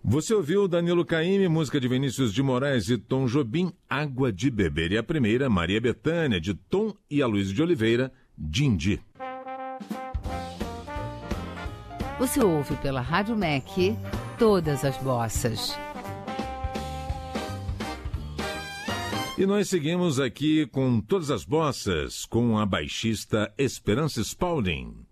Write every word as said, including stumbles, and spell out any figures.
Você ouviu Danilo Caymmi, música de Vinícius de Moraes e Tom Jobim, Água de Beber. E a primeira, Maria Bethânia, de Tom e Aloysio de Oliveira, Dindi. Você ouve pela Rádio M E C todas as bossas. E nós seguimos aqui com todas as bossas, com a baixista Esperança Spalding.